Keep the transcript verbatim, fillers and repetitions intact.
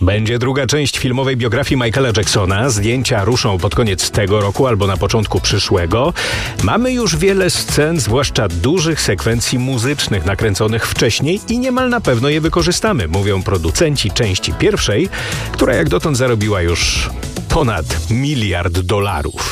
Będzie druga część filmowej biografii Michaela Jacksona. Zdjęcia ruszą pod koniec tego roku albo na początku przyszłego. Mamy już wiele scen, zwłaszcza dużych sekwencji muzycznych nakręconych wcześniej i niemal na pewno je wykorzystamy, mówią producenci części pierwszej, która jak dotąd zarobiła już ponad miliard dolarów.